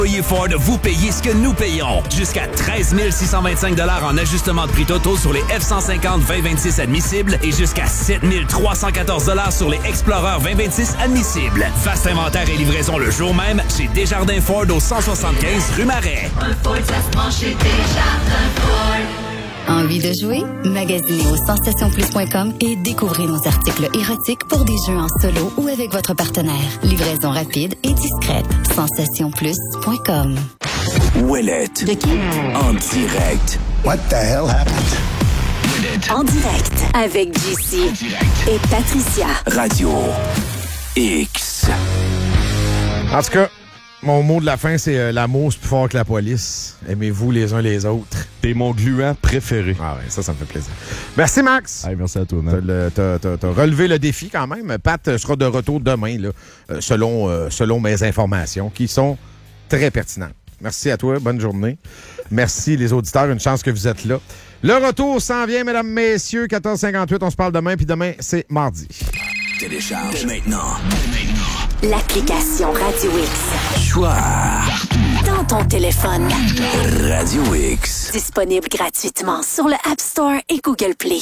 Employé Ford, vous payez ce que nous payons. Jusqu'à 13 625 $ en ajustement de prix totaux sur les F-150 2026 admissibles et jusqu'à 7 314 $ sur les Explorer 2026 admissibles. Vaste inventaire et livraison le jour même chez Desjardins Ford au 175 rue Marais. Un Ford, ça se prend chez Desjardins Ford. Envie de jouer? Magasinez au sensationplus.com et découvrez nos articles érotiques pour des jeux en solo ou avec votre partenaire. Livraison rapide et discrète. sensationplus.com. Ouellette. De qui? En direct. What the hell happened? En direct avec JC et Patricia. Radio X. En tout cas, mon mot de la fin, c'est l'amour, c'est plus fort que la police. Aimez-vous les uns les autres. T'es mon gluant préféré. Ah ouais, ça me fait plaisir. Merci, Max. Hey, merci à toi, man. T'as relevé le défi quand même. Pat sera de retour demain, là, selon mes informations, qui sont très pertinentes. Merci à toi. Bonne journée. Merci, les auditeurs. Une chance que vous êtes là. Le retour s'en vient, mesdames, messieurs. 14h58. On se parle demain. Puis demain, c'est mardi. Télécharge maintenant. L'application Radio X. Choix. Dans ton téléphone. Radio X. Disponible gratuitement sur le App Store et Google Play.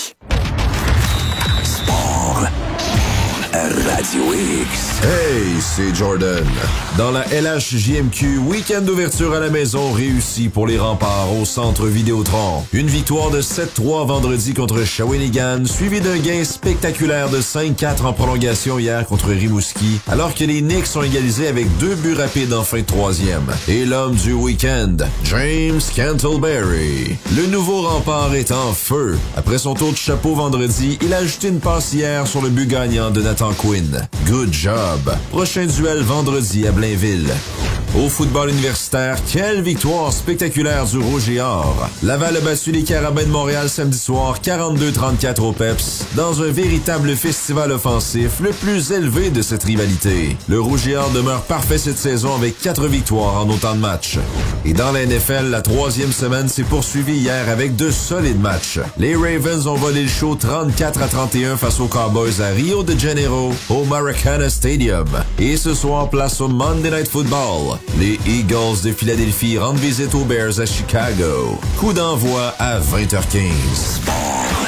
Sport. Radio X. Hey, c'est Jordan. Dans la LHJMQ, week-end d'ouverture à la maison réussi pour les Remparts au centre Vidéotron. Une victoire de 7-3 vendredi contre Shawinigan, suivie d'un gain spectaculaire de 5-4 en prolongation hier contre Rimouski, alors que les Knicks ont égalisé avec 2 buts rapides en fin de troisième. Et l'homme du week-end, James Cantleberry. Le nouveau Rempart est en feu. Après son tour de chapeau vendredi, il a ajouté une passe hier sur le but gagnant de Nathan Quinn. Good job. Prochain duel vendredi à Blainville. Au football universitaire, quelle victoire spectaculaire du Rouge et Or. Laval a battu les Carabins de Montréal samedi soir 42-34 au PEPS dans un véritable festival offensif, le plus élevé de cette rivalité. Le Rouge et Or demeure parfait cette saison avec 4 victoires en autant de matchs. Et dans la NFL, la 3e semaine s'est poursuivie hier avec de solides matchs. Les Ravens ont volé le show 34-31 face aux Cowboys à Rio de Janeiro au Maracana Stadium. Et ce soir, place au Monday Night Football. Les Eagles de Philadelphie rendent visite aux Bears à Chicago. Coup d'envoi à 20h15. Sport.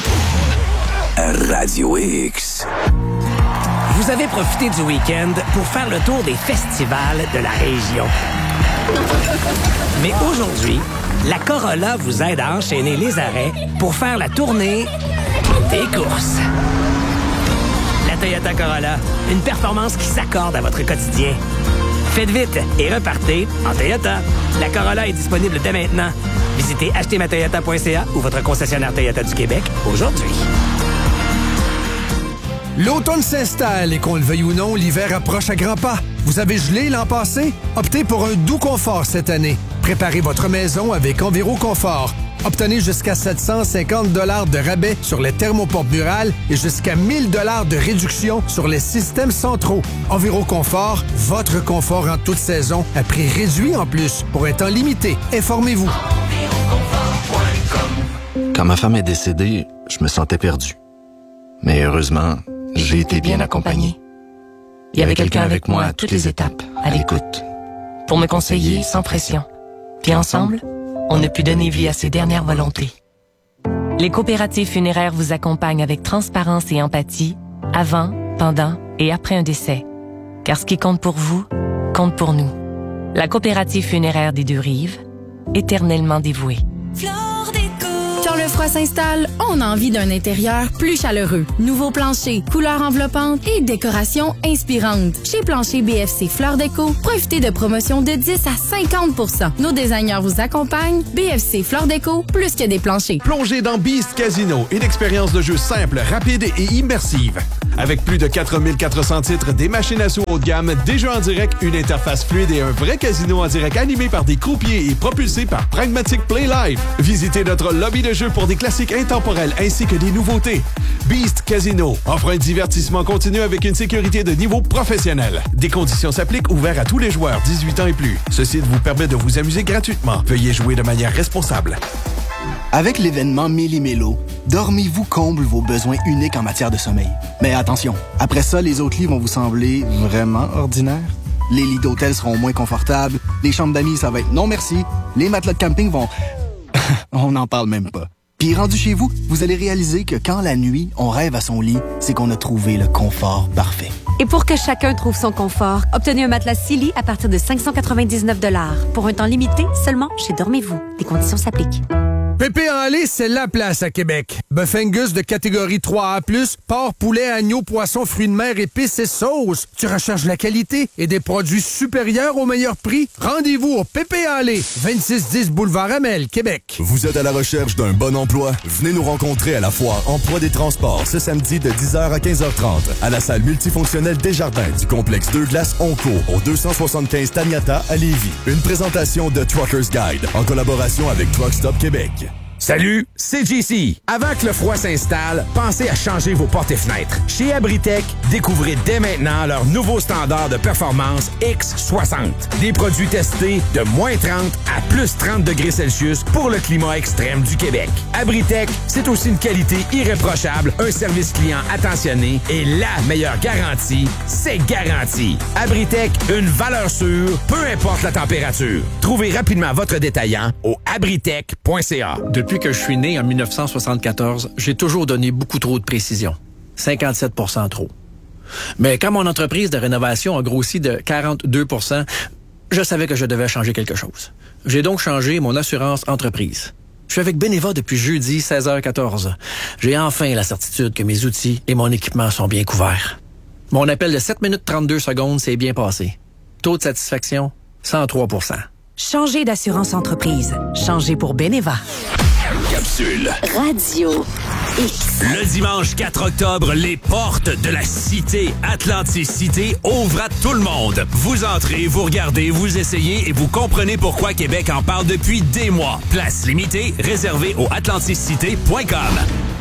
Radio X. Vous avez profité du week-end pour faire le tour des festivals de la région. Mais aujourd'hui, la Corolla vous aide à enchaîner les arrêts pour faire la tournée des courses. La Toyota Corolla, une performance qui s'accorde à votre quotidien. Faites vite et repartez en Toyota. La Corolla est disponible dès maintenant. Visitez achetermatoyota.ca ou votre concessionnaire Toyota du Québec aujourd'hui. L'automne s'installe et qu'on le veuille ou non, l'hiver approche à grands pas. Vous avez gelé l'an passé? Optez pour un doux confort cette année. Préparez votre maison avec Enviro Confort. Obtenez jusqu'à 750 $ de rabais sur les thermopompes murales et jusqu'à 1000 $ de réduction sur les systèmes centraux. Enviro Confort, votre confort en toute saison, à prix réduit en plus, pour un temps limité. Informez-vous. Quand ma femme est décédée, je me sentais perdu. Mais heureusement, j'ai été bien accompagné. Il y avait quelqu'un avec moi à toutes les étapes, à l'écoute, pour me conseiller sans pression. Puis ensemble, on a pu donner vie à ses dernières volontés. Les coopératives funéraires vous accompagnent avec transparence et empathie, avant, pendant et après un décès. Car ce qui compte pour vous, compte pour nous. La coopérative funéraire des Deux-Rives, éternellement dévouée. Quand le froid s'installe, on a envie d'un intérieur plus chaleureux. Nouveau plancher, couleurs enveloppantes et décorations inspirantes. Chez Plancher BFC Fleur Déco, profitez de promotions de 10 à 50 %. Nos designers vous accompagnent. BFC Fleur Déco, plus que des planchers. Plongez dans Beast Casino, une expérience de jeu simple, rapide et immersive. Avec plus de 4400 titres, des machines à sous haut de gamme, des jeux en direct, une interface fluide et un vrai casino en direct animé par des croupiers et propulsé par Pragmatic Play Live. Visitez notre lobby de jeux pour des classiques intemporels ainsi que des nouveautés. Beast Casino offre un divertissement continu avec une sécurité de niveau professionnel. Des conditions s'appliquent, ouvert à tous les joueurs 18 ans et plus. Ce site vous permet de vous amuser gratuitement. Veuillez jouer de manière responsable. Avec l'événement Méli-Mélo, Dormez-vous comble vos besoins uniques en matière de sommeil. Mais attention, après ça, les autres lits vont vous sembler vraiment ordinaires. Les lits d'hôtel seront moins confortables. Les chambres d'amis, ça va être non merci. Les matelas de camping vont... on n'en parle même pas. Puis rendu chez vous, vous allez réaliser que quand la nuit, on rêve à son lit, c'est qu'on a trouvé le confort parfait. Et pour que chacun trouve son confort, obtenez un matelas Silly à partir de 599 $ pour un temps limité seulement chez Dormez-vous. Les conditions s'appliquent. Pépé en lait, c'est la place à Québec. Bœuf Angus de catégorie 3A+, porc, poulet, agneau, poisson, fruits de mer, épices et sauces. Tu recherches la qualité et des produits supérieurs au meilleur prix? Rendez-vous au Pépé en lait, 2610 boulevard Amel, Québec. Vous êtes à la recherche d'un bon emploi? Venez nous rencontrer à la foire Emploi des Transports ce samedi de 10h à 15h30 à la salle multifonctionnelle Desjardins du complexe Deux Glaces Onco au 275 Taniata à Lévis. Une présentation de Truckers Guide en collaboration avec Truck Stop Québec. Salut, c'est JC. Avant que le froid s'installe, pensez à changer vos portes et fenêtres. Chez Abritech, découvrez dès maintenant leur nouveau standard de performance X60. Des produits testés de moins 30 à plus 30 degrés Celsius pour le climat extrême du Québec. Abritech, c'est aussi une qualité irréprochable, un service client attentionné et la meilleure garantie, c'est garanti. Abritech, une valeur sûre, peu importe la température. Trouvez rapidement votre détaillant au abritech.ca. Depuis que je suis né en 1974, j'ai toujours donné beaucoup trop de précision. 57% trop. Mais quand mon entreprise de rénovation a grossi de 42%, je savais que je devais changer quelque chose. J'ai donc changé mon assurance entreprise. Je suis avec Beneva depuis jeudi 16h14. J'ai enfin la certitude que mes outils et mon équipement sont bien couverts. Mon appel de 7 minutes 32 secondes s'est bien passé. Taux de satisfaction, 103%. Changez d'assurance entreprise. Changez pour Beneva. Capsule. Radio X. Le dimanche 4 octobre, les portes de la cité Atlanticité ouvrent à tout le monde. Vous entrez, vous regardez, vous essayez et vous comprenez pourquoi Québec en parle depuis des mois. Place limitée, réservée au atlanticité.com.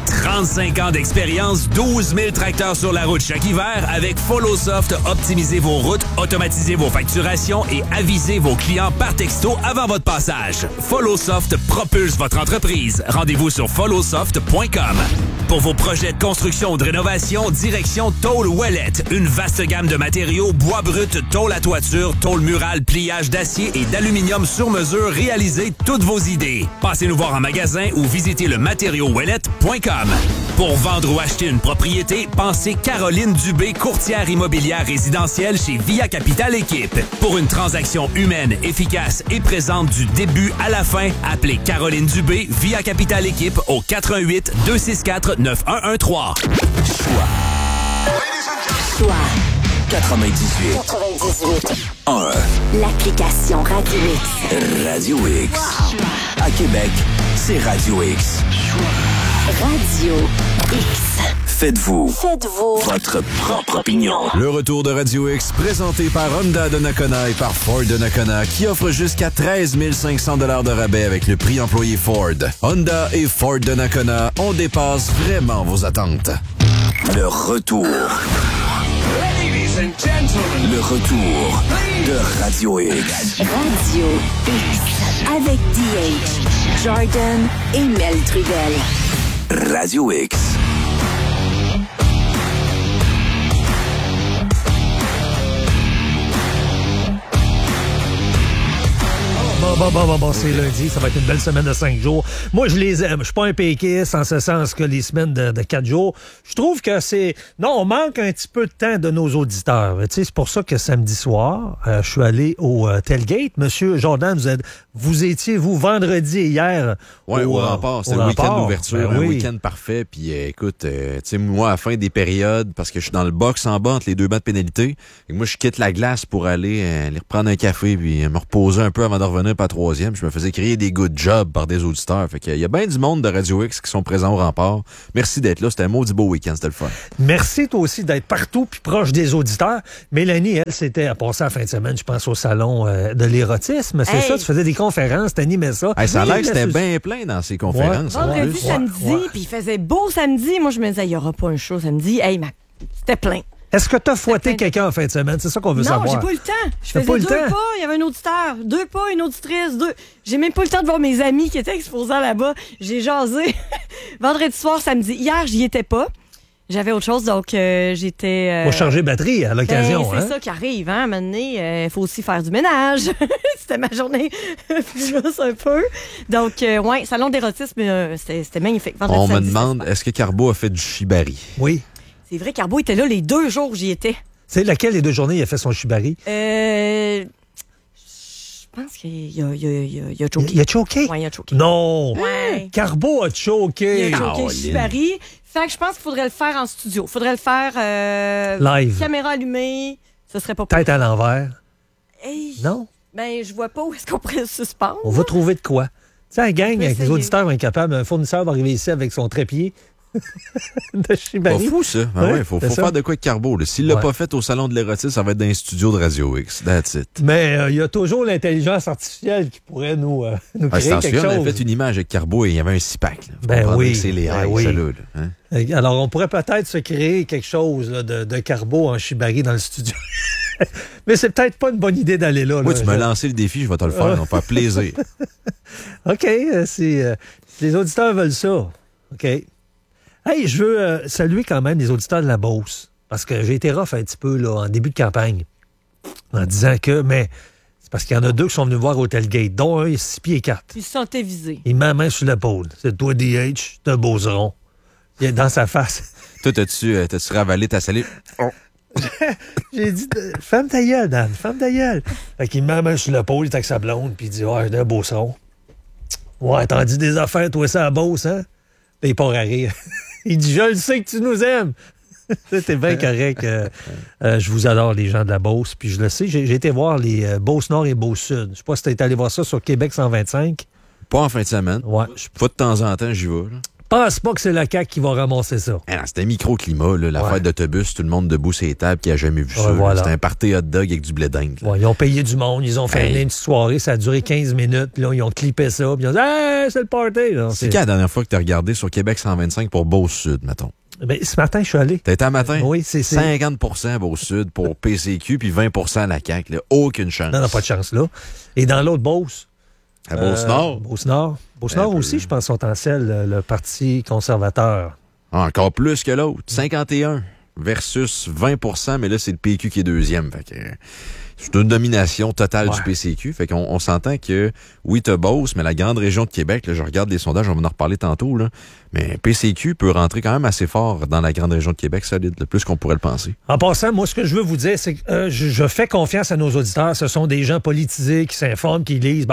35 ans d'expérience, 12 000 tracteurs sur la route chaque hiver. Avec FollowSoft, optimisez vos routes, automatisez vos facturations et avisez vos clients par texto avant votre passage. FollowSoft propulse votre entreprise. Rendez-vous sur followsoft.com. Pour vos projets de construction ou de rénovation, direction Tôle Ouellette. Une vaste gamme de matériaux, bois brut, tôle à toiture, tôle murale, pliage d'acier et d'aluminium sur mesure. Réalisez toutes vos idées. Passez nous voir en magasin ou visitez le matériauxouellette.com. Pour vendre ou acheter une propriété, pensez Caroline Dubé, courtière immobilière résidentielle chez Via Capital Équipe. Pour une transaction humaine, efficace et présente du début à la fin, appelez Caroline Dubé, Via Capital Équipe au 88 264 9113. Choix 98. 1. L'application Radio X. Radio X. À Québec, c'est Radio X. Radio X. Faites-vous votre propre opinion. Le retour de Radio X, présenté par Honda de Nakona et par Ford de Nakona, qui offre jusqu'à 13 500 $ de rabais avec le prix employé Ford. Honda et Ford de Nakona, on dépasse vraiment vos attentes. Le retour. Le retour de Radio X. Radio X. Avec DH, Jordan et Mel Trudel. Radio X. Bon, c'est lundi, ça va être une belle semaine de 5 jours. Moi, je les aime. Je suis pas un péquiste en ce sens que les semaines de 4 jours. Je trouve que c'est... Non, on manque un petit peu de temps de nos auditeurs. Tu sais, c'est pour ça que samedi soir, je suis allé au Tailgate. Monsieur Jordan, vous étiez, vendredi et hier... Oui, au Rempart. C'est le week-end d'ouverture, un week-end parfait. Puis écoute, tu sais, moi, à la fin des périodes, parce que je suis dans le box en bas entre les deux bancs de pénalité, et moi, je quitte la glace pour aller reprendre un café puis me reposer un peu avant de revenir par troisième. Je me faisais crier des good jobs par des auditeurs. Fait qu'il y a bien du monde de Radio X qui sont présents au Rempart. Merci d'être là. C'était un maudit beau week-end. C'était le fun. Merci, toi aussi, d'être partout puis proche des auditeurs. Mélanie, elle, c'était à passer la fin de semaine, je pense, au salon de l'érotisme. C'est ça? Tu faisais des conférences, t'animais ça. Ça a l'air que c'était bien plein dans ces conférences. Vendredi, samedi, puis il faisait beau samedi. Moi, je me disais, il n'y aura pas un show samedi. C'était plein. Est-ce que tu as fouetté quelqu'un en fin de semaine? C'est ça qu'on veut savoir. Non, j'ai pas eu le temps. Je faisais deux pas, il y avait un auditeur. 2 pas, une auditrice, 2. J'ai même pas eu le temps de voir mes amis qui étaient exposants là-bas. J'ai jasé vendredi soir, samedi. Hier, j'y étais pas. J'avais autre chose, donc j'étais... Pour changer batterie à l'occasion. C'est ça qui arrive, hein. Maintenant, il faut aussi faire du ménage. C'était ma journée plus lousse un peu. Donc, ouais, salon d'érotisme, c'était magnifique. On me demande, est-ce que Carbo a fait du shibari? Oui. C'est vrai, Carbo était là les 2 jours où j'y étais. C'est laquelle les 2 journées il a fait son shibari? Je pense qu'il a choqué. Il a choqué? Oui, il a choqué. Non! Ouais. Carbo a choqué. Il a choqué le shibari. Fait que je pense qu'il faudrait le faire en studio. Il faudrait le faire live. Caméra allumée. Ce serait pas Tête à l'envers. Hey, non? Ben, je vois pas où est-ce qu'on pourrait le suspendre. On va trouver de quoi. Tu sais, la gang, avec les auditeurs incapables, un fournisseur va arriver ici avec son trépied. De shibari. Pas fou, ça. Ben ouais, faut faire de quoi avec Carbo. S'il l'a pas fait au Salon de l'érotisme, ça va être dans les studios de Radio X. That's it. Mais il y a toujours l'intelligence artificielle qui pourrait nous créer quelque chose. On a fait une image avec Carbo et il y avait un 6-pack. Ben oui. C'est les ben oui. Alors, on pourrait peut-être se créer quelque chose là, de Carbo en shibari dans le studio. Mais c'est peut-être pas une bonne idée d'aller là. Oui, tu m'as lancé le défi, je vais te le faire. On va faire plaisir. OK. Si les auditeurs veulent ça. OK. Hey, je veux saluer quand même les auditeurs de la Beauce, parce que j'ai été rough un petit peu là, en début de campagne, en disant que, mais c'est parce qu'il y en a 2 qui sont venus voir Hotel Gate, dont un est 6 pieds 4. Ils se sentaient visés. Il met la main sur l'épaule. C'est toi, DH, t'es un beauceron. Il est dans sa face. Toi, t'as-tu ravalé ta salive? Oh. J'ai dit, ferme ta gueule, Dan, ferme ta gueule. Fait qu'il me met la main sur l'épaule, il est avec sa blonde, puis il dit, ouais, t'es un beauceron. Ouais, t'en dis des affaires, toi, ça à Beauce, hein? Puis il part à rire. Il dit, je le sais que tu nous aimes. C'était bien correct. Je vous adore, les gens de la Beauce. Puis je le sais, j'ai été voir les Beauce-Nord et Beauce-Sud. Je sais pas si t'es allé voir ça sur Québec 125. Pas en fin de semaine. Ouais. Pas de temps en temps, j'y vais. Là. Pense pas que c'est la CAQ qui va ramasser ça. C'était un microclimat, là, l'affaire d'autobus, tout le monde debout sur les tables qui a jamais vu ça. Voilà. C'était un party hot dog avec du blé d'Inde. Ouais, ils ont payé du monde, ils ont fait une petite soirée, ça a duré 15 minutes, là, ils ont clippé ça, puis ils ont dit « Hey, c'est le party! » C'est quand la dernière fois que tu as regardé sur Québec 125 pour Beauce-Sud, mettons? Ben, ce matin, je suis allé. T'étais un matin? Oui, c'est 50% Beauce-Sud pour PCQ, puis 20% à la CAQ. Là. Aucune chance. Non, pas de chance, là. Et dans l'autre Beauce... À Beauce-Nord? Beauce-Nord. Beauce-Nord aussi, je pense, sont en selle, le Parti conservateur. Encore plus que l'autre. 51 versus 20%, mais là, c'est le PQ qui est deuxième. Fait que c'est une domination totale du PCQ. Fait qu'on s'entend que, oui, t'as Beauce, mais la grande région de Québec, là, je regarde les sondages, on va en reparler tantôt, là, mais PCQ peut rentrer quand même assez fort dans la grande région de Québec, solide, le plus qu'on pourrait le penser. En passant, moi, ce que je veux vous dire, c'est que je fais confiance à nos auditeurs. Ce sont des gens politisés qui s'informent, qui lisent,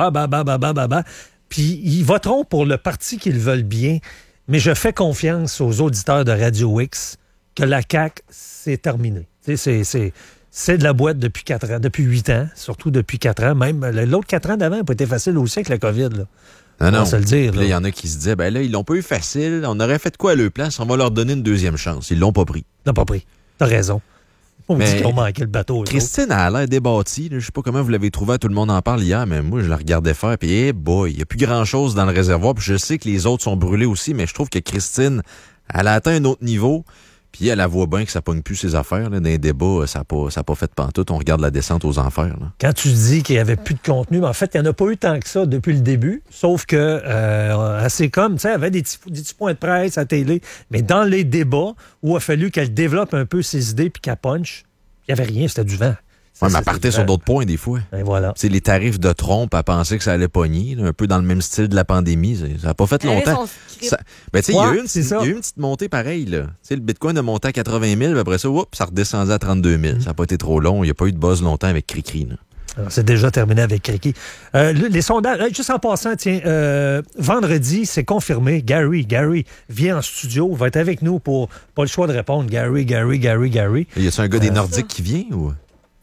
puis ils voteront pour le parti qu'ils veulent bien. Mais je fais confiance aux auditeurs de Radio X que la CAQ, c'est terminé. C'est de la boîte depuis 4 ans, depuis 8 ans, surtout depuis 4 ans. Même l'autre 4 ans d'avant n'a pas été facile aussi avec la COVID. Là. Non. On va se le dire. Il y en a qui se disaient, ben là, ils l'ont pas eu facile. On aurait fait de quoi à leur place? On va leur donner une deuxième chance. Ils l'ont pas pris. Ils l'ont pas pris. T'as raison. On dit qu'ils ont manqué le bateau. Christine a l'air débattie. Je sais pas comment vous l'avez trouvé, tout le monde en parle hier, mais moi, je la regardais faire, puis il y a plus grand-chose dans le réservoir. Puis je sais que les autres sont brûlés aussi, mais je trouve que Christine, elle a atteint un autre niveau. Puis elle voit bien que ça pogne plus ses affaires. Là. Dans les débats, ça n'a pas fait de pantoute. On regarde la descente aux enfers. Là. Quand tu dis qu'il n'y avait plus de contenu, mais en fait, il n'y en a pas eu tant que ça depuis le début. Sauf que, assez comme, tu sais, elle avait des petits points de presse à télé. Mais dans les débats, où il a fallu qu'elle développe un peu ses idées puis qu'elle punch, il n'y avait rien, c'était du vent. Oui, mais elle partait sur d'autres points des fois. Et voilà. C'est les tarifs de Trump, elle pensait que ça allait pogner, là, un peu dans le même style de la pandémie. Ça n'a pas fait longtemps. Il y a eu une petite montée pareille. Là. Le Bitcoin a monté à 80 000, puis après ça, ça redescendait à 32 000. Ça n'a pas été trop long. Il n'y a pas eu de buzz longtemps avec Cricri. C'est déjà terminé avec Cricri. Les sondages, juste en passant, tiens, vendredi, c'est confirmé. Gary vient en studio, va être avec nous pour pas le choix de répondre. Gary. Y a-t-il un gars des Nordiques qui vient ou?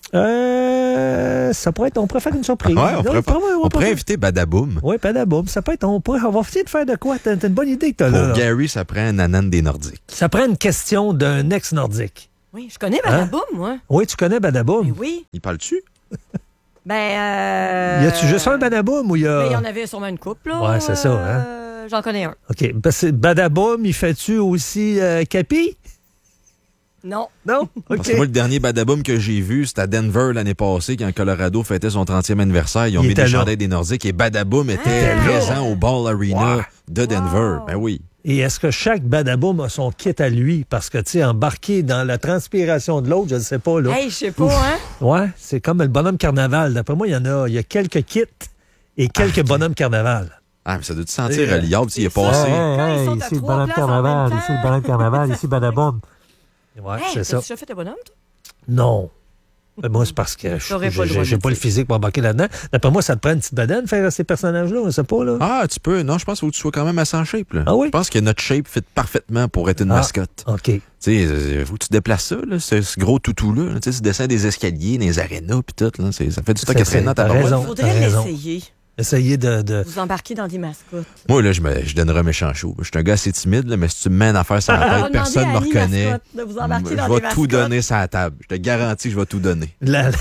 Ça pourrait être, on pourrait faire une surprise. Ouais, on pourrait inviter Badaboum. Oui, Badaboum. Ça peut être, on va essayer de faire de quoi? T'as une bonne idée que t'as là. Pour Gary, ça prend un anan des Nordiques. Ça prend une question d'un ex-nordique. Oui, je connais Badaboum, moi. Oui, tu connais Badaboum? Mais oui. Il parle-tu? Y a-tu juste un Badaboum ou il y a... Il y en avait sûrement une couple, là. Ouais, c'est ça, hein? J'en connais un. OK. Badaboum, il fait-tu aussi Capi? Non. OK. Parce que moi, le dernier Badaboum que j'ai vu, c'était à Denver l'année passée, quand Colorado fêtait son 30e anniversaire. Ils ont mis des chandails des Nordiques et Badaboum était présent au Ball Arena de Denver. Ben oui. Et est-ce que chaque badaboum a son kit à lui? Parce que, tu sais, embarqué dans la transpiration de l'autre, je ne sais pas, là. Hey, je sais pas, hein? Ouais, c'est comme le bonhomme carnaval. D'après moi, il y a quelques kits et quelques bonhommes carnaval. Ah, mais ça doit te sentir liable s'il est passé. Ici, le bonhomme carnaval, ici, le bonhomme carnaval, ici, badaboum. Ouais, c'est ça. T'as déjà fait le bonhomme, toi? Non. Mais moi, c'est parce que j'ai pas le physique pour embarquer là-dedans. D'après moi, ça te prend une petite bedaine faire ces personnages-là, on sait pas, là. Ah, tu peux. Non, je pense qu'il faut que tu sois quand même assez en shape, là. Ah oui? Je pense que notre shape fit parfaitement pour être une mascotte. OK. Tu sais, faut que tu déplaces ça, là, ce gros toutou-là. Tu sais, tu descends des escaliers, des arénas, puis tout, là. Ça fait du stock à traîner dans ta raison. barbe. Faudrait l'essayer. Essayez de... Vous embarquer dans des mascottes. Moi, là, je donnerais un méchant show. Je suis un gars assez timide, là, mais si tu me mènes à faire ça à la tête, personne ne me reconnaît. Je vais tout donner sur la table. Je te garantis que je vais tout donner.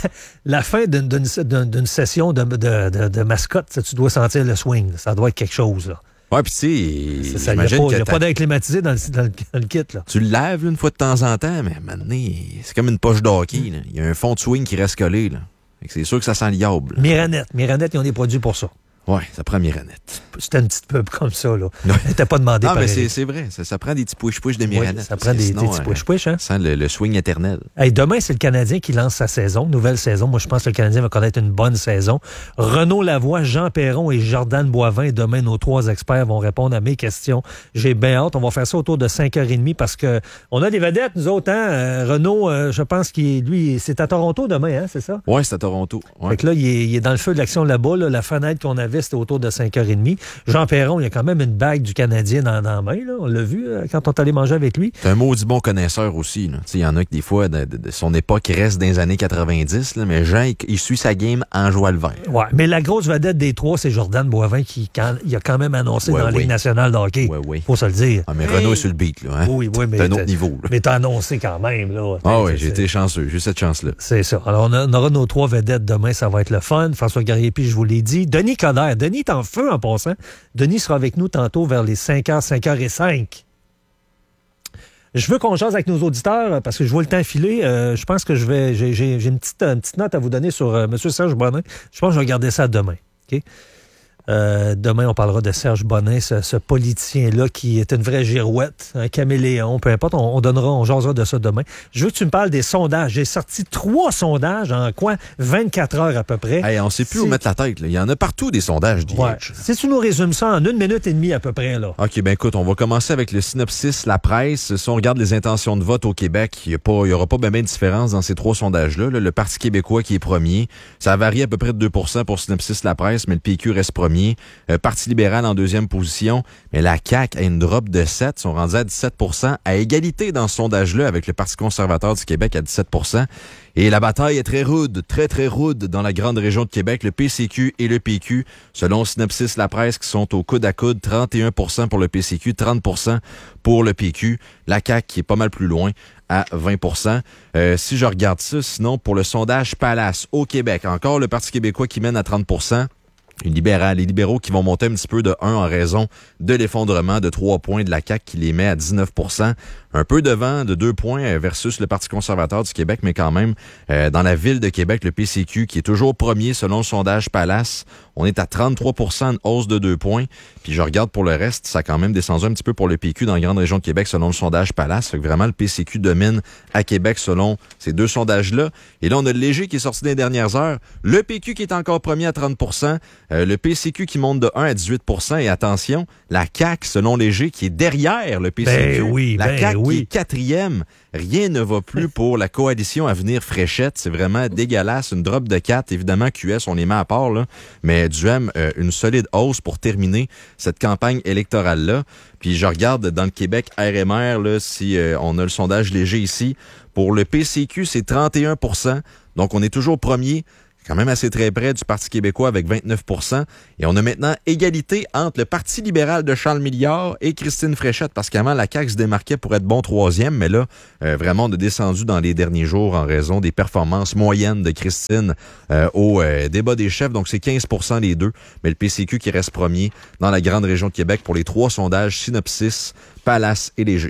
La fin d'une session de mascotte, tu dois sentir le swing. Ça doit être quelque chose, là. Ouais, puis tu sais, il n'y a pas d'air climatisé dans le kit, là. Tu le laves là, une fois de temps en temps, mais maintenant, c'est comme une poche d'hockey. Il y a un fond de swing qui reste collé, là. C'est sûr que ça sent liable. Miranette, ils ont des produits pour ça. Oui, ça prend Miranette. C'était une petite pub comme ça, là. Elle n'était pas demandée par mais c'est vrai. Ça prend des petits push-push de Miranette. Oui, ça prend des petits push-push, hein. Ça sent le swing éternel. Hey, demain, c'est le Canadien qui lance sa saison, nouvelle saison. Moi, je pense que le Canadien va connaître une bonne saison. Renaud Lavoie, Jean Perron et Jordan Boivin. Demain, nos 3 experts vont répondre à mes questions. J'ai bien hâte. On va faire ça autour de 5h30 parce que on a des vedettes, nous autres, hein. Renaud, je pense qu'il c'est à Toronto demain, hein, c'est ça? Oui, c'est à Toronto. Ouais. Fait que là, il est dans le feu de l'action là-bas. Là. La fenêtre qu'on avait, c'était autour de 5h30. Jean Perron, il y a quand même une bague du Canadien dans la main. Là. On l'a vu quand on est allé manger avec lui. C'est un maudit bon connaisseur aussi. Il y en a que des fois, de son époque, reste dans les années 90, là, mais Jean, il suit sa game en joie le vert. Ouais, mais la grosse vedette des 3, c'est Jordan Boivin il a quand même annoncé dans la Ligue nationale de hockey. Oui. Faut se le dire. Ah, mais Renaud est sur le beat. Là, hein? Oui, mais c'est un autre niveau. Là. Mais t'as annoncé quand même. Là. Ah oui, j'ai été chanceux. J'ai eu cette chance-là. C'est ça. Alors, on aura nos 3 vedettes demain. Ça va être le fun. François Garriépi, je vous l'ai dit. Denis Coderre. Denis est en feu en passant. Denis sera avec nous tantôt vers les 5h, 5h05. Je veux qu'on jase avec nos auditeurs parce que je vois le temps filer. Je pense que j'ai une petite note à vous donner sur M. Serge Bonin. Je pense que je vais garder ça demain. OK? Demain, on parlera de Serge Bonin, ce politicien-là qui est une vraie girouette, un caméléon, peu importe. On jasera de ça demain. Je veux que tu me parles des sondages. J'ai sorti 3 sondages en 24 heures à peu près. Hey, on sait plus où mettre la tête. Là. Il y en a partout des sondages. Ouais. Si tu nous résumes ça en 1 minute et demie à peu près. Là. OK, ben écoute, on va commencer avec le synopsis, la presse. Si on regarde les intentions de vote au Québec, il n'y aura pas bien de différence dans ces 3 sondages-là. Le Parti québécois qui est premier, ça varie à peu près de 2% pour synopsis, la presse, mais le PQ reste premier. Parti libéral en 2e position, mais la CAQ a une drop de 7, sont rendus à 17%, à égalité dans ce sondage-là avec le Parti conservateur du Québec à 17%. Et la bataille est très rude, très, très rude dans la grande région de Québec. Le PCQ et le PQ, selon Synopsis La Presse, qui sont au coude à coude, 31% pour le PCQ, 30% pour le PQ. La CAQ qui est pas mal plus loin, à 20%. Si je regarde ça, sinon, pour le sondage Palace au Québec, encore le Parti québécois qui mène à 30%. Les libéraux qui vont monter un petit peu de 1 en raison de l'effondrement de 3 points de la CAQ qui les met à 19%. Un peu devant de 2 points versus le Parti conservateur du Québec, mais quand même, dans la ville de Québec, le PCQ qui est toujours premier selon le sondage Palace, on est à 33%, une hausse de 2 points. Puis je regarde pour le reste, ça a quand même descendu un petit peu pour le PQ dans la grande région de Québec selon le sondage Palace. Fait que vraiment, le PCQ domine à Québec selon ces 2 sondages-là. Et là, on a le Léger qui est sorti dans les dernières heures. Le PQ qui est encore premier à 30%. Le PCQ qui monte de 1 à 18%. Et attention, la CAQ, selon Léger, qui est derrière le PCQ. La CAQ qui est 4e. Rien ne va plus pour la coalition Avenir Fréchette. C'est vraiment dégueulasse. Une drop de 4. Évidemment, QS, on les met à part, là. Mais Duhem, une solide hausse pour terminer cette campagne électorale-là. Puis je regarde dans le Québec RMR, là, si on a le sondage Léger ici. Pour le PCQ, c'est 31%. Donc, on est toujours premier. Quand même assez très près du Parti québécois avec 29%. Et on a maintenant égalité entre le Parti libéral de Charles Milliard et Christine Fréchette, parce qu'avant, la CAQ se démarquait pour être bon 3e, mais là, vraiment, on a descendu dans les derniers jours en raison des performances moyennes de Christine au débat des chefs. Donc, c'est 15% les deux, mais le PCQ qui reste premier dans la grande région de Québec pour les 3 sondages Synopsis, Palace et Léger.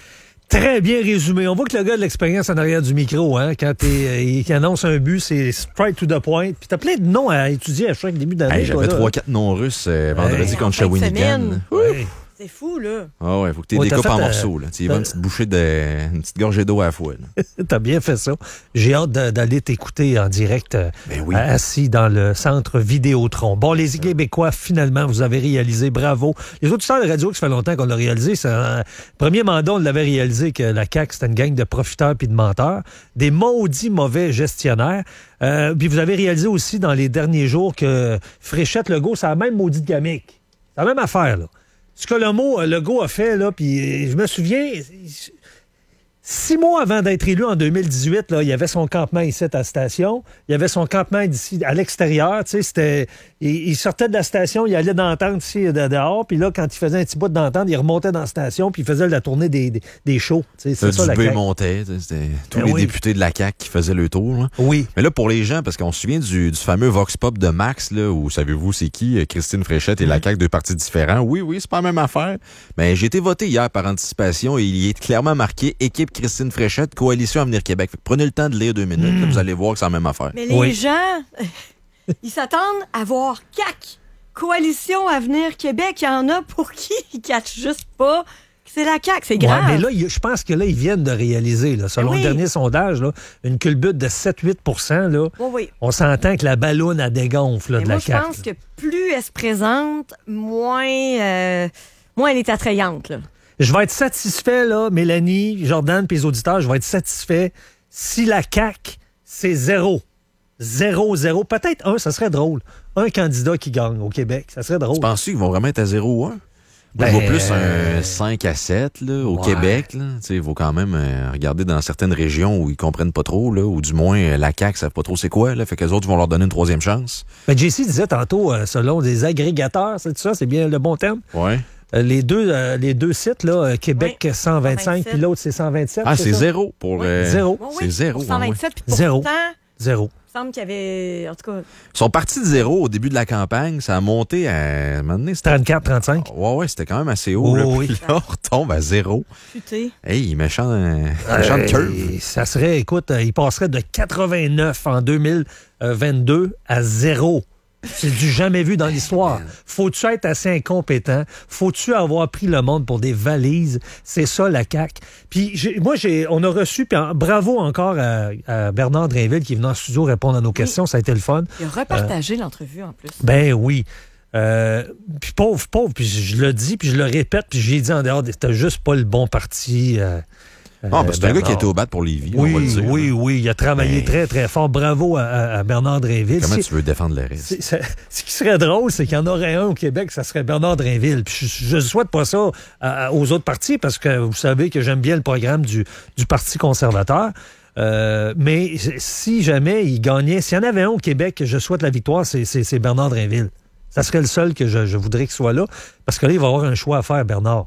Très bien résumé. On voit que le gars de l'expérience en arrière du micro, hein, quand il annonce un but, c'est straight to the point. Puis t'as plein de noms à étudier à chaque début d'année. Hey, j'avais 3-4 noms russes vendredi contre Shawinigan. Oui. C'est fou, là. Ah ouais, faut que tu découpes en morceaux. Tu y vas une petite gorgée d'eau à la fois. T'as bien fait ça. J'ai hâte d'aller t'écouter en direct assis dans le centre Vidéotron. Bon, les Québécois, finalement, vous avez réalisé. Bravo. Les auditeurs de radio, que ça fait longtemps qu'on l'a réalisé. C'est un premier mandat, on l'avait réalisé que la CAQ, c'était une gang de profiteurs puis de menteurs. Des maudits mauvais gestionnaires. Puis vous avez réalisé aussi dans les derniers jours que Fréchette Legault, c'est la même maudite gamique. C'est la même affaire, là. Ce que le mot Legault a fait, là, puis je me souviens, 6 mois avant d'être élu en 2018, là, il y avait son campement ici à la station. Il y avait son campement d'ici à l'extérieur. Tu sais, c'était, il sortait de la station, il allait dans l'entente ici dehors. Puis là, quand il faisait un petit bout d'entente, il remontait dans la station, puis il faisait la tournée des shows. Tu sais, c'est ça, la CAQ. Montait. C'était tous les députés de la CAQ qui faisaient le tour. Là. Oui. Mais là, pour les gens, parce qu'on se souvient du fameux Vox Pop de Max, là, où savez-vous c'est qui? Christine Fréchette et la CAQ, deux partis différents. Oui, c'est pas la même affaire. Mais j'ai été voté hier par anticipation et il y est clairement marqué équipe Christine Fréchette, Coalition Avenir Québec. Fait que prenez le temps de lire 2 minutes, là, vous allez voir que c'est la même affaire. Mais les gens, ils s'attendent à voir CAQ, Coalition Avenir Québec. Il y en a pour qui ils catchent juste pas que c'est la CAQ. C'est grave. Ouais, mais là, je pense que là, ils viennent de réaliser, là, selon le dernier sondage, là, une culbute de 7-8 là, on s'entend que la balloune a dégonfle là, de la CAQ. Moi, je pense que plus elle se présente, moins elle est attrayante. Là. Je vais être satisfait, là, Mélanie, Jordan, puis les auditeurs, je vais être satisfait si la CAQ, c'est 0. 0. Peut-être 1, ça serait drôle. Un candidat qui gagne au Québec, ça serait drôle. Tu penses qu'ils vont vraiment être à 0 ou 1? Je vois plus un 5 à 7 là, au Québec. Il faut quand même regarder dans certaines régions où ils comprennent pas trop, là, ou du moins la CAQ ne savent pas trop c'est quoi. Là, fait que les autres vont leur donner une 3e chance. Ben, JC disait tantôt, selon des agrégateurs, c'est ça, c'est bien le bon terme? Oui. Les deux sites, là, Québec 125, puis l'autre c'est 127. Ah, c'est 0 pour... 0. C'est 0. 127, puis pourtant... Il 0. me semble qu'il y avait... En tout cas... Ils sont partis de 0 au début de la campagne. Ça a monté à... 34, 35. Ouais, c'était quand même assez haut. Là, puis là, on retombe à 0. Putain. Hey, méchant de curve. Ça serait, écoute, il passerait de 89 en 2022 à 0. C'est du jamais vu dans l'histoire. Faut-tu être assez incompétent? Faut-tu avoir pris le monde pour des valises? C'est ça, la CAQ. Puis on a reçu, puis bravo encore à Bernard Drainville qui est venu en studio répondre à nos questions. Ça a été le fun. Il a repartagé l'entrevue en plus. Ben oui. Puis pauvre, puis je le dis, puis je le répète, puis j'ai dit en dehors, t'as juste pas le bon parti. C'est un gars qui était au bat pour Lévis, oui, on va le dire. Oui, il a travaillé très, très fort. Bravo à Bernard Drainville. Comment tu veux défendre le risque? Ce qui serait drôle, c'est qu'il y en aurait un au Québec, ça serait Bernard Drainville. Puis je ne souhaite pas ça aux autres partis, parce que vous savez que j'aime bien le programme du Parti conservateur. Mais si jamais il gagnait, s'il y en avait un au Québec que je souhaite la victoire, c'est Bernard Drainville. Ça serait le seul que je voudrais qu'il soit là, parce que là, il va avoir un choix à faire, Bernard.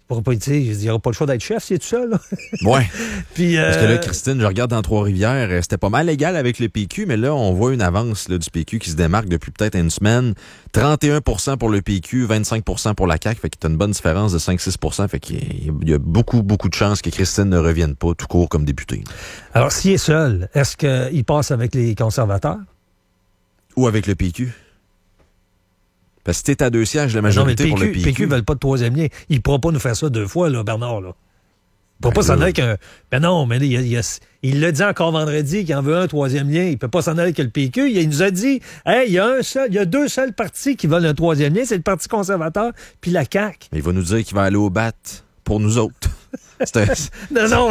Il n'y aura pas le choix d'être chef, c'est tout seul. Oui. Puis, parce que là, Christine, je regarde dans Trois-Rivières, c'était pas mal égal avec le PQ, mais là, on voit une avance là, du PQ qui se démarque depuis peut-être une semaine. 31 pour le PQ, 25 pour la CAQ, fait qu'il y a une bonne différence de 5-6 fait qu'il y a beaucoup, beaucoup de chances que Christine ne revienne pas tout court comme députée. Alors, s'il est seul, est-ce qu'il passe avec les conservateurs? Ou avec le PQ? Parce que t'es à 2 sièges, la majorité pour le PQ. Le PQ ne veulent pas de 3e lien. Il ne pourra pas nous faire ça 2 fois, là, Bernard. Là. Il ne pourra pas s'en aller avec un... Ben non, mais il l'a dit encore vendredi qu'il en veut un 3e lien. Il ne peut pas s'en aller avec le PQ. Il nous a dit, hey, il y a 2 seuls partis qui veulent un 3e lien. C'est le Parti conservateur puis la CAQ. Mais il va nous dire qu'il va aller au bat pour nous autres. Non.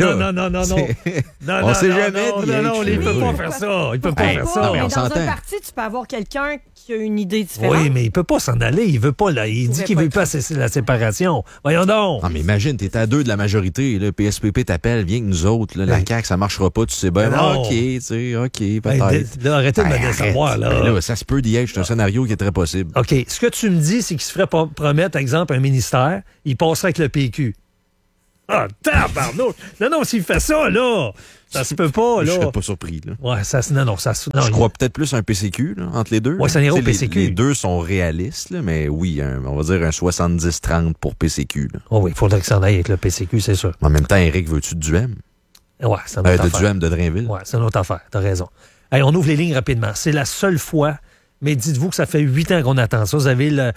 On sait jamais. Non, il peut pas faire ça. Il peut pas faire ça. Mais dans un parti, tu peux avoir quelqu'un qui a une idée différente. Oui, mais il peut pas s'en aller. Il veut pas, là. Il dit qu'il veut pas la séparation. Voyons donc. Non, mais imagine, t'es à 2 de la majorité. Le PSPP t'appelle, viens que nous autres. Là, la CAQ, ça marchera pas, tu sais bien. OK, peut-être. Arrêtez de me décevoir, là. Ça se peut d'y être. C'est un scénario qui est très possible. OK. Ce que tu me dis, c'est qu'il se ferait promettre, exemple, un ministère. Il passerait avec le PQ. Ah, tabarnouche! Non, s'il fait ça, là, ça se peut pas, là. Je serais pas surpris, là. Ouais, je crois peut-être plus un PCQ, là, entre les deux. Ouais, ça ira au PCQ. Les deux sont réalistes, là, mais oui, on va dire un 70-30 pour PCQ, là. Oh oui, il faudrait que ça en aille avec le PCQ, c'est sûr. En même temps, Éric, veux-tu de Duhem? Ouais, c'est une autre affaire. De Duhem de Drainville? Ouais, c'est une autre affaire, t'as raison. Hey, on ouvre les lignes rapidement. C'est la seule fois, mais dites-vous que ça fait 8 ans qu'on attend ça. Vous avez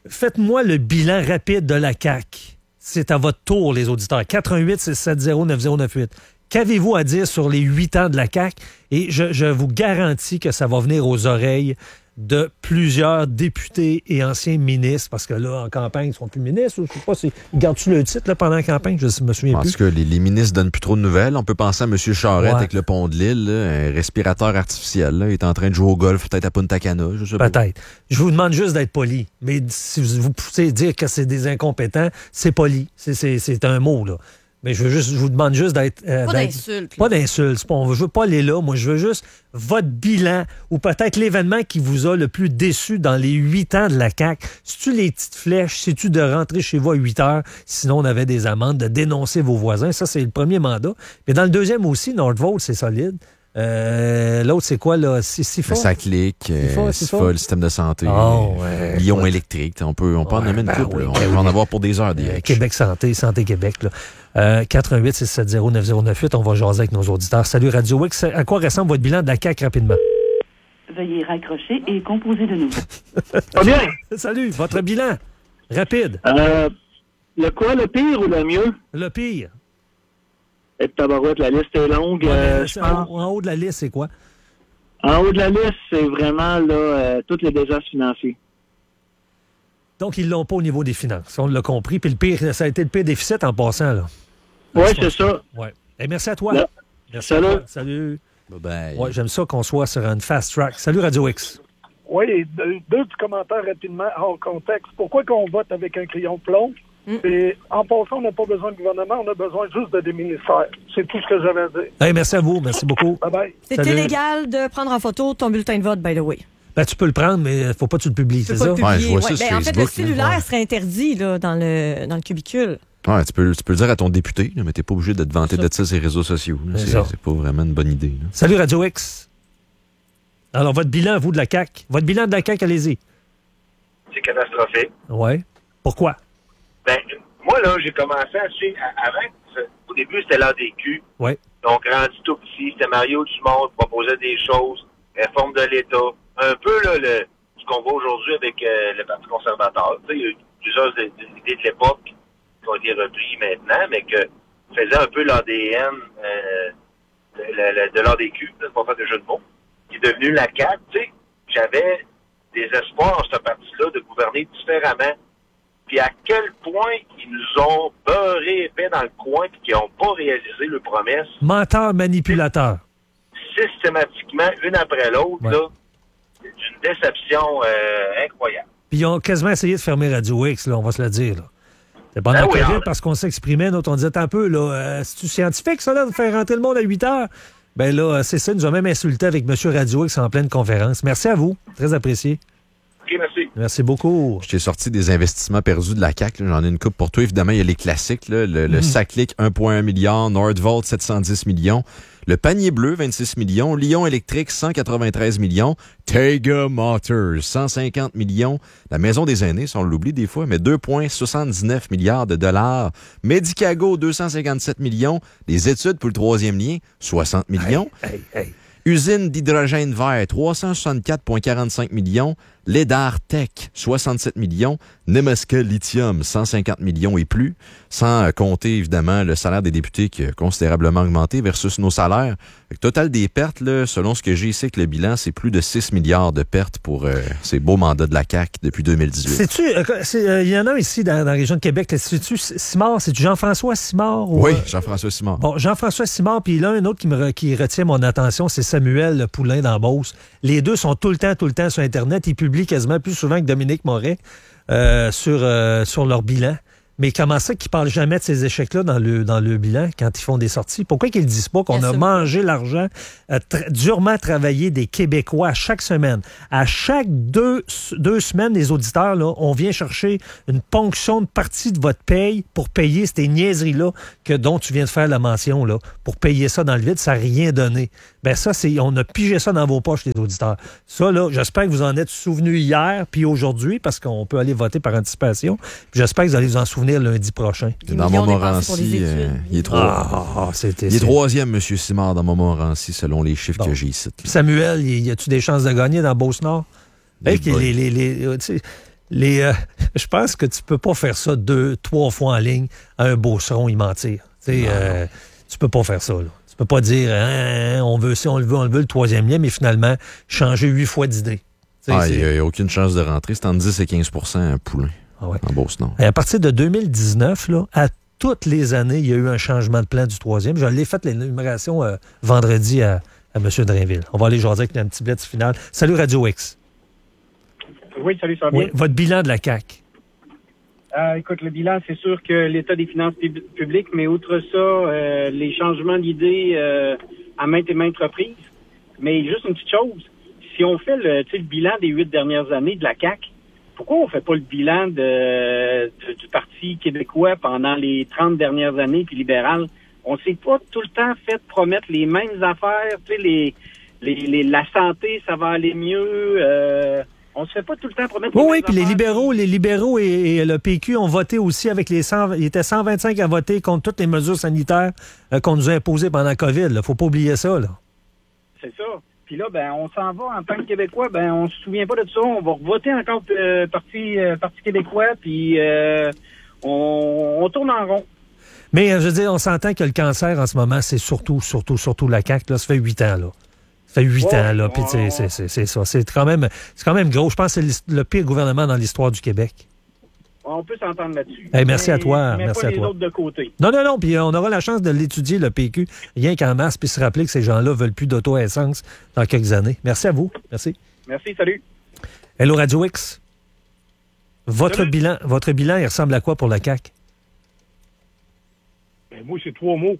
faites-moi le bilan rapide de la CAQ. C'est à votre tour, les auditeurs. 88-670-9098. Qu'avez-vous à dire sur les 8 ans de la CAQ? Et je vous garantis que ça va venir aux oreilles de plusieurs députés et anciens ministres, parce que là, en campagne, ils ne sont plus ministres. Je ne sais pas si... Gardes-tu le titre là, pendant la campagne? Je me souviens plus. Parce que les ministres donnent plus trop de nouvelles. On peut penser à M. Charette avec le pont de l'île, là, un respirateur artificiel. Là. Il est en train de jouer au golf, peut-être à Punta Cana. Je sais pas. Peut-être. Je vous demande juste d'être poli. Mais si vous pouvez dire que c'est des incompétents, c'est poli. C'est un mot, là. Mais je vous demande juste d'être... pas d'insultes. Pas d'insultes. Je veux pas aller là. Moi, je veux juste votre bilan ou peut-être l'événement qui vous a le plus déçu dans les 8 ans de la CAQ. C'est-tu les petites flèches? C'est-tu de rentrer chez vous à 8 heures? Sinon, on avait des amendes, de dénoncer vos voisins. Ça, c'est le premier mandat. Mais dans le deuxième aussi, Nordvolt, c'est solide. L'autre, c'est quoi, là? Sifa? Ça clique. Sifa, le système de santé. Lyon électrique. On peut en nommer une couple. On peut en avoir pour des heures. Québec Santé, Santé Québec. 88-670-9098. On va jaser avec nos auditeurs. Salut Radio X. À quoi ressemble votre bilan de la CAQ rapidement? Veuillez raccrocher et composer de nouveau. Pas bien. Salut. Votre bilan rapide. Le quoi, le pire ou le mieux? Le pire. Et tabarouette, la liste est longue. Je pense. En haut de la liste, c'est quoi? En haut de la liste, c'est vraiment là, tous les désastres financiers. Donc, ils l'ont pas au niveau des finances. On l'a compris. Puis le pire, ça a été le pire déficit en passant, là. Oui, c'est ça. Ouais. Et merci à toi. Là. Merci. Salut. À toi. Salut. Bye-bye. Ouais, j'aime ça qu'on soit sur une fast track. Salut Radio X. Oui, deux petits commentaires rapidement hors contexte. Pourquoi qu'on vote avec un crayon de plomb? Et en passant, on n'a pas besoin de gouvernement, on a besoin juste de des ministères. C'est tout ce que j'avais à dire. Hey, merci à vous. Merci beaucoup. Bye-bye. C'est illégal de prendre en photo ton bulletin de vote, by the way. Ben, tu peux le prendre, mais il ne faut pas que tu le publies, c'est ça? je vois ça sur en fait, Facebook, le cellulaire serait interdit là, dans le cubicule. Ouais, tu peux le dire à ton député, là, mais t'es pas obligé de te vanter de ça sur les réseaux sociaux. C'est pas vraiment une bonne idée. Là. Salut Radio X. Alors, votre bilan, vous, de la CAQ. Votre bilan de la CAQ, allez-y. C'est catastrophique. Oui. Pourquoi? Ben, moi, là, j'ai commencé à suivre. Avant, au début, c'était l'ADQ. Oui. Donc, rendu tout petit, c'était Mario Dumont qui proposait des choses, réforme de l'État. Un peu, là, ce qu'on voit aujourd'hui avec le Parti conservateur. Tu sais, il y a eu plusieurs idées de l'époque qui ont été reprises maintenant, mais que faisaient un peu l'ADN de l'ADQ, pour faire de jeu de mots, qui est devenu la CAQ. Tu sais, j'avais des espoirs en ce parti-là de gouverner différemment. Puis à quel point ils nous ont beurré épais dans le coin et qu'ils n'ont pas réalisé leurs promesses. Menteur, manipulateur. Systématiquement, une après l'autre, là, d'une déception incroyable. Puis ils ont quasiment essayé de fermer Radio X, là, on va se le dire. Là. C'est pendant la COVID, parce qu'on s'exprimait, nous, on disait un peu, là, c'est-tu scientifique, ça, là, de faire rentrer le monde à 8 heures? Ben là, c'est ça, ils nous ont même insulté avec M. Radio X en pleine conférence. Merci à vous, très apprécié. OK, merci. Merci beaucoup. Je t'ai sorti des investissements perdus de la CAQ. J'en ai une coupe pour toi. Évidemment, il y a les classiques. Là, le SACLIC, 1,1 milliard. Nordvolt, 710 millions. Le panier bleu, 26 millions. Lyon électrique, 193 millions. Tega Motors, 150 millions. La Maison des aînés, si on l'oublie des fois, mais 2,79 milliards de dollars. Medicago, 257 millions. Les études pour le troisième lien, 60 millions. Usine d'hydrogène vert, 364,45 millions. Ledar Tech, 67 millions. Nemaska Lithium, 150 millions et plus. Sans compter, évidemment, le salaire des députés qui a considérablement augmenté versus nos salaires. Le total des pertes, là, selon ce que j'ai ici avec le bilan, c'est plus de 6 milliards de pertes pour ces beaux mandats de la CAQ depuis 2018. Il y en a ici dans la région de Québec. C'est-tu Simard? C'est-tu Jean-François Simard? Oui, Jean-François Simard. Bon, Jean-François Simard, puis là, un autre qui retient mon attention, c'est Samuel Poulain dans Beauce. Les deux sont tout le temps sur Internet. Ils publient quasiment plus souvent que Dominique Moret sur leur bilan. Mais comment ça qu'ils parlent jamais de ces échecs-là dans le bilan quand ils font des sorties? Pourquoi qu'ils ne disent pas qu'on a mangé l'argent, durement travaillé des Québécois à chaque semaine? À chaque deux semaines, les auditeurs, là, on vient chercher une ponction de partie de votre paye pour payer ces niaiseries-là dont tu viens de faire la mention, là, pour payer ça dans le vide, ça n'a rien donné. Ben ça, on a pigé ça dans vos poches, les auditeurs. Ça, là, j'espère que vous en êtes souvenus hier puis aujourd'hui, parce qu'on peut aller voter par anticipation. Puis j'espère que vous allez vous en souvenir lundi prochain. Dans Montmorency, il est troisième, M. Simard, dans Montmorency, selon les chiffres que j'ai ici. Samuel, y a-tu des chances de gagner dans Beauce-Nord? je pense que tu peux pas faire ça 2-3 fois en ligne à un Beauceron y mentir. Tu peux pas faire ça, là. Tu peux pas dire, on veut ça, on le veut le 3e lien, mais finalement, changer 8 fois d'idée. Il n'y a aucune chance de rentrer. C'est entre 10 et 15 % un poulain en Beauceron. Et à partir de 2019, là, à toutes les années, il y a eu un changement de plan du 3e. Je l'ai fait l'énumération vendredi à M. Drainville. On va aller jaser avec un petit blitz final. Salut Radio X. Oui, salut, ça va bien? Votre bilan de la CAQ. Écoute, le bilan, c'est sûr que l'état des finances publiques, mais outre ça, les changements d'idées à maintes et maintes reprises. Mais juste une petite chose, si on fait le bilan des 8 dernières années de la CAQ, pourquoi on fait pas le bilan du Parti québécois pendant les 30 dernières années, puis libéral? On s'est pas tout le temps fait promettre les mêmes affaires, la santé, ça va aller mieux, on se fait pas tout le temps promettre les mêmes puis affaires. les libéraux et le PQ ont voté aussi avec les 100, il était 125 à voter contre toutes les mesures sanitaires qu'on nous a imposées pendant la COVID, là. Faut pas oublier ça, là. C'est ça. Puis là, on s'en va en tant que Québécois, on se souvient pas de ça. On va voter encore Parti québécois, puis on tourne en rond. Mais je veux dire, on s'entend que le cancer en ce moment, c'est surtout la CAQ. Là, ça fait 8 ans, là. Ça fait 8 ans, là. Puis c'est ça. C'est quand même gros. Je pense que c'est le pire gouvernement dans l'histoire du Québec. On peut s'entendre là-dessus. Hey, merci à toi. Merci pas à les toi. autres de côté. Non. Puis on aura la chance de l'étudier, le PQ, rien qu'en masse, puis se rappeler que ces gens-là veulent plus d'auto-essence dans quelques années. Merci à vous. Merci. Merci, salut. Hello Radio X. Votre bilan, il ressemble à quoi pour la CAQ? Moi, c'est 3 mots.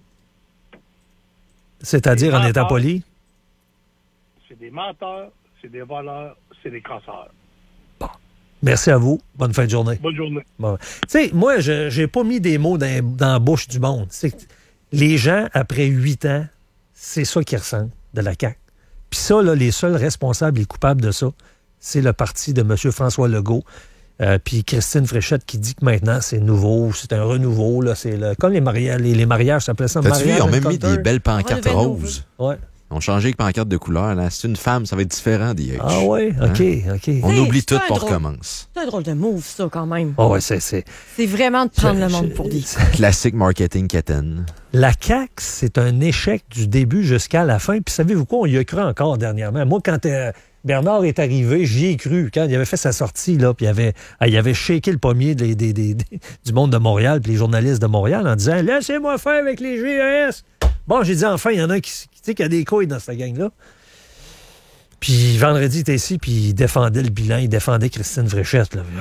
C'est-à-dire en étant poli? C'est des menteurs, c'est des voleurs, c'est des casseurs. Merci à vous. Bonne fin de journée. Bonne journée. Bon. Tu sais, moi, je n'ai pas mis des mots dans la bouche du monde. Les gens, après 8 ans, c'est ça qui ressentent de la CAQ. Puis ça, là, les seuls responsables et coupables de ça, c'est le parti de M. François Legault. Puis Christine Fréchette qui dit que maintenant, c'est nouveau, c'est un renouveau. Là, comme les mariages, ça s'appelait ça. T'as-tu vu, ils ont même mis des belles pancartes roses. Ouais. Ils ont changé les pancartes de couleur. Là. C'est une femme, ça va être différent d'IH. Ah oui? OK. On oublie tout pour recommence. C'est un drôle de move, ça, quand même. Ah ouais, c'est vraiment de prendre le monde pour des... Classique marketing quétaine. La CAQ, c'est un échec du début jusqu'à la fin. Puis savez-vous quoi? On y a cru encore dernièrement. Moi, quand Bernard est arrivé, j'y ai cru. Quand il avait fait sa sortie, là, puis il avait shaké le pommier du monde de Montréal, puis les journalistes de Montréal, en disant « Laissez-moi faire avec les GES! » Bon, j'ai dit, enfin, il y en a un qui a des couilles dans cette gang-là. Puis vendredi, il était ici, puis il défendait le bilan, il défendait Christine Fréchette. Là.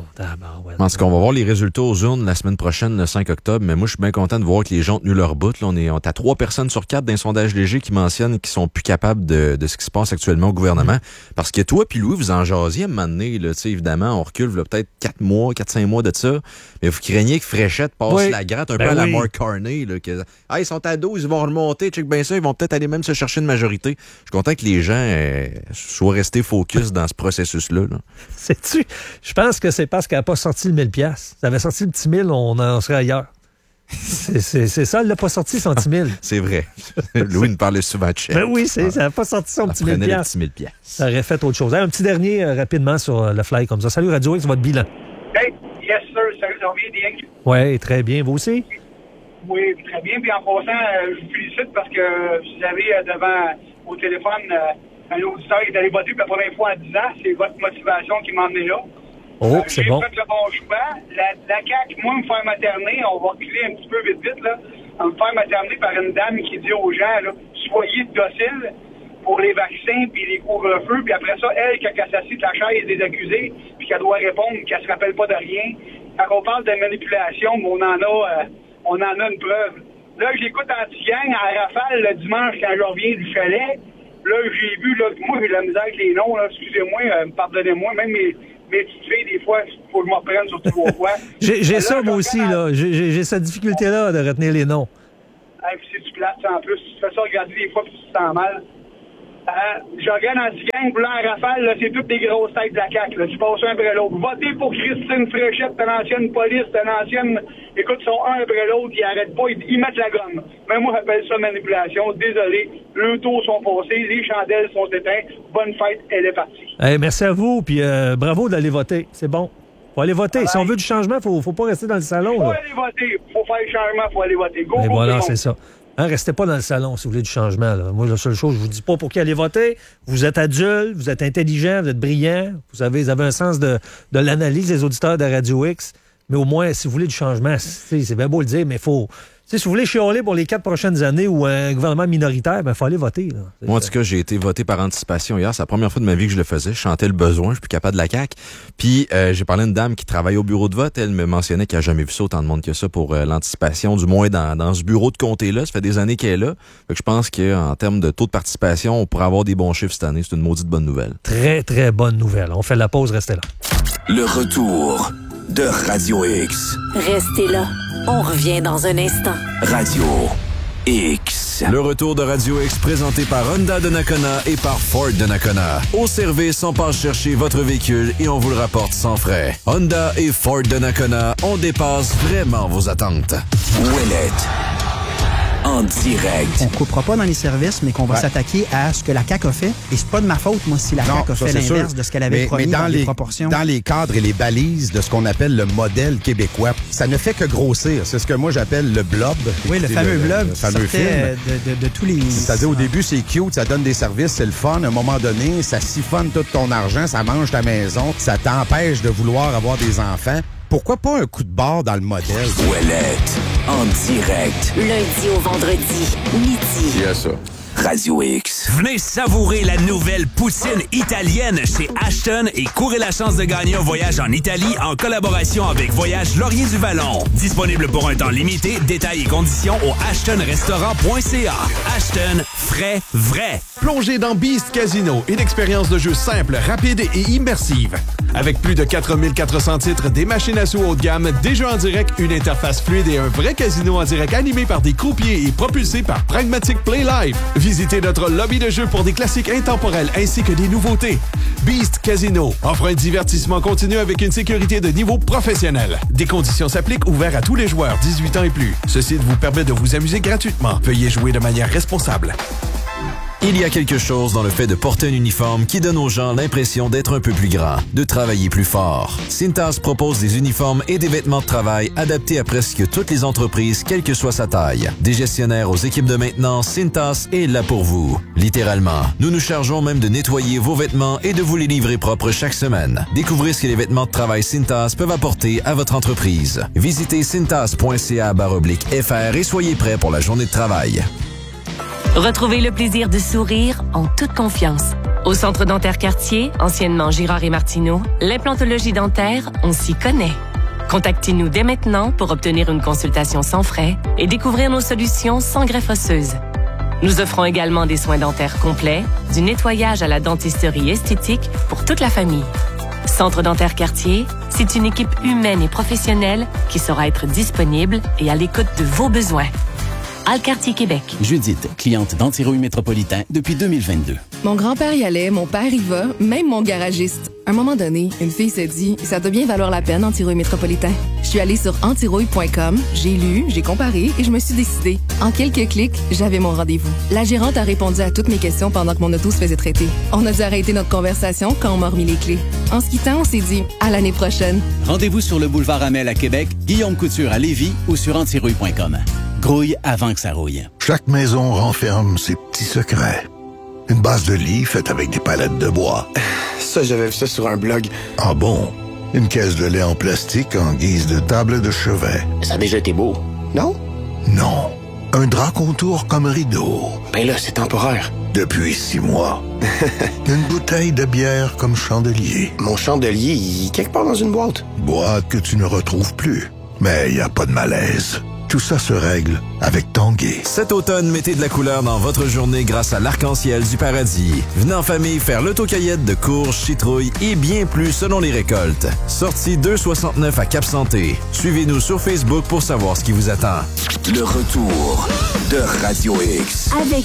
Je pense qu'on va voir les résultats aux urnes la semaine prochaine, le 5 octobre, mais moi, je suis bien content de voir que les gens ont tenu leur bout. Là, on est à 3 personnes sur 4 d'un sondage léger qui mentionnent qu'ils sont plus capables de ce qui se passe actuellement au gouvernement. Parce que toi puis Louis, vous en jasiez à un moment donné, là, évidemment, on recule peut-être 4-5 mois de ça, mais vous craignez que Fréchette passe la gratte un peu à la Mark Carney. Là, ils sont à 12, ils vont remonter, check bien ça, ils vont peut-être aller même se chercher une majorité. Je suis content que les gens soient restés focus dans ce processus-là. Là. Sais-tu, je pense que c'est parce qu'elle n'a pas sorti le 1000$. Si elle avait sorti le petit 1000$, on en serait ailleurs. C'est ça, elle n'a pas sorti son petit 1000$. C'est vrai. Louis nous parlait souvent de chèque. Ben oui, ça n'a pas sorti son petit 1000$. Le petit 1000$. Ça aurait fait autre chose. Un petit dernier rapidement sur le fly comme ça. Salut Radio X, votre bilan. Hey, yes sir, salut, ça va bien? Oui, très bien. Vous aussi? Oui, très bien. Puis en passant, je vous félicite parce que vous avez devant au téléphone un auditeur qui est allé voter pour la première fois en 10 ans. C'est votre motivation qui m'a emmené là. Oh, c'est bon. J'ai fait le bon choix. La CAQ, moi, me faire materner, on va reculer un petit peu vite, là. On me faire materner par une dame qui dit aux gens, là, soyez dociles pour les vaccins puis les couvre-feux. Puis après ça, elle, quand elle s'assied de la chaise des accusés, puis qu'elle doit répondre qu'elle se rappelle pas de rien. Quand on parle de manipulation, on en a une preuve. Là, j'écoute Anti-Gang à rafale le dimanche quand je reviens du chalet. Là, j'ai vu, là, moi, j'ai de la misère avec les noms, là, excusez-moi, pardonnez-moi, même mes petites filles, des fois, il faut que je m'en prenne sur 3 fois. J'ai ça, moi aussi, là. J'ai cette difficulté-là de retenir les noms. Puis si tu places en plus, tu fais ça regarder des fois, puis tu te sens mal. Je regarde Anti-Gang, là, en rafale, là, c'est toutes des grosses têtes de la CAQ, là. Tu passes un après l'autre. Votez pour Christine Fréchette, t'es une ancienne police, t'es une ancienne... Écoute, ils sont un après l'autre, ils arrêtent pas, ils mettent la gomme. Mais moi, j'appelle ça manipulation. Désolé, le tours sont passés, les chandelles sont éteintes. Bonne fête, elle est partie. Hey, merci à vous, puis bravo d'aller voter. C'est bon. Faut aller voter. Si on veut du changement, faut pas rester dans le salon. Faut aller voter. Faut faire le changement, faut aller voter. Go, Et go, voilà, go. c'est ça. Hein, restez pas dans le salon si vous voulez du changement. Là. Moi, la seule chose, je vous dis pas pour qui aller voter. Vous êtes adulte, vous êtes intelligent, vous êtes brillant. Vous avez un sens de l'analyse des auditeurs de Radio X. Mais au moins, si vous voulez du changement, c'est bien beau le dire, mais il faut... Si vous voulez chialer pour les 4 prochaines années ou un gouvernement minoritaire, il faut aller voter. Là. Moi, en tout cas, j'ai été voté par anticipation hier. C'est la première fois de ma vie que je le faisais. Je chantais le besoin. Je suis plus capable de la CAQ. Puis, j'ai parlé à une dame qui travaille au bureau de vote. Elle me mentionnait qu'elle n'a jamais vu ça autant de monde que ça pour l'anticipation, du moins dans ce bureau de comté-là. Ça fait des années qu'elle est là. Fait que je pense qu'en termes de taux de participation, on pourrait avoir des bons chiffres cette année. C'est une maudite bonne nouvelle. Très, très bonne nouvelle. On fait la pause. Restez là. Le retour de Radio X. Restez là. On revient dans un instant. Radio X. Le retour de Radio X présenté par Honda de Nakona et par Ford de Nakona. Au service, on passe chercher votre véhicule et on vous le rapporte sans frais. Honda et Ford de Nakona, on dépasse vraiment vos attentes. Ouellette. En direct. On ne coupera pas dans les services, mais qu'on va s'attaquer à ce que la CAQ a fait. Et c'est pas de ma faute, moi, si la CAQ a fait l'inverse de ce qu'elle avait promis dans les proportions. Dans les cadres et les balises de ce qu'on appelle le modèle québécois, ça ne fait que grossir. C'est ce que moi, j'appelle le blob. Oui, le fameux blob le fameux film. De tous les... C'est-à-dire, au début, c'est cute, ça donne des services, c'est le fun. À un moment donné, ça siphonne tout ton argent, ça mange ta maison, ça t'empêche de vouloir avoir des enfants. Pourquoi pas un coup de barre dans le modèle? Ouellette. En direct. Lundi au vendredi, midi. Il y a ça. Radio X. Venez savourer la nouvelle poutine italienne chez Ashton et courez la chance de gagner un voyage en Italie en collaboration avec Voyage Laurier du Vallon. Disponible pour un temps limité. Détails et conditions au ashtonrestaurant.ca. Ashton, frais, vrai. Plongez dans Beast Casino, une expérience de jeu simple, rapide et immersive. Avec plus de 4400 titres, des machines à sous haut de gamme, des jeux en direct, une interface fluide et un vrai casino en direct animé par des croupiers et propulsé par Pragmatic Play Live. Visitez notre lobby de jeu pour des classiques intemporels ainsi que des nouveautés. Beast Casino offre un divertissement continu avec une sécurité de niveau professionnel. Des conditions s'appliquent, ouvert à tous les joueurs 18 ans et plus. Ce site vous permet de vous amuser gratuitement. Veuillez jouer de manière responsable. Il y a quelque chose dans le fait de porter un uniforme qui donne aux gens l'impression d'être un peu plus grand, de travailler plus fort. Cintas propose des uniformes et des vêtements de travail adaptés à presque toutes les entreprises, quelle que soit sa taille. Des gestionnaires aux équipes de maintenance, Cintas est là pour vous. Littéralement, nous nous chargeons même de nettoyer vos vêtements et de vous les livrer propres chaque semaine. Découvrez ce que les vêtements de travail Cintas peuvent apporter à votre entreprise. Visitez cintas.ca/FR et soyez prêts pour la journée de travail. Retrouvez le plaisir de sourire en toute confiance. Au Centre dentaire Cartier, anciennement Girard et Martineau, l'implantologie dentaire, on s'y connaît. Contactez-nous dès maintenant pour obtenir une consultation sans frais et découvrir nos solutions sans greffe osseuse. Nous offrons également des soins dentaires complets, du nettoyage à la dentisterie esthétique pour toute la famille. Centre dentaire Cartier, c'est une équipe humaine et professionnelle qui saura être disponible et à l'écoute de vos besoins. Alcartier Québec. Judith, cliente d'Antirouille Métropolitain depuis 2022. Mon grand-père y allait, mon père y va, même mon garagiste. À un moment donné, une fille s'est dit « Ça doit bien valoir la peine, Antirouille Métropolitain ». Je suis allée sur antirouille.com, j'ai lu, j'ai comparé et je me suis décidée. En quelques clics, j'avais mon rendez-vous. La gérante a répondu à toutes mes questions pendant que mon auto se faisait traiter. On a dû arrêter notre conversation quand on m'a remis les clés. En se quittant, on s'est dit « À l'année prochaine ». Rendez-vous sur le boulevard Amel à Québec, Guillaume Couture à Lévis ou sur antirouille.com. Grouille avant que ça rouille. Chaque maison renferme ses petits secrets. Une base de lit faite avec des palettes de bois. Ça, j'avais vu ça sur un blog. Ah bon? Une caisse de lait en plastique en guise de table de chevet. Ça a déjà été beau, non? Non. Un drap contour comme rideau. Ben là, c'est temporaire. Depuis 6 mois. Une bouteille de bière comme chandelier. Mon chandelier, il est quelque part dans une boîte. Boîte que tu ne retrouves plus. Mais il n'y a pas de malaise. Tout ça se règle avec Tanguay. Cet automne, mettez de la couleur dans votre journée grâce à l'arc-en-ciel du paradis. Venez en famille faire l'autocueillette de courges, citrouilles et bien plus selon les récoltes. Sortie 269 à Cap-Santé. Suivez-nous sur Facebook pour savoir ce qui vous attend. Le retour de Radio X. Avec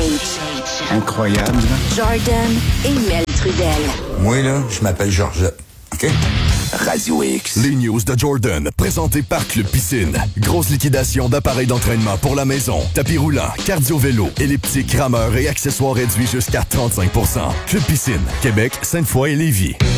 DH. Incroyable. Jordan et Mel Trudel. Moi, là, je m'appelle Georgette. OK? Radio X. Les news de Jordan, présentées par Club Piscine. Grosse liquidation d'appareils d'entraînement pour la maison. Tapis roulant, cardio-vélo, elliptique, rameur et accessoires réduits jusqu'à 35%. Club Piscine, Québec, Sainte-Foy et Lévis.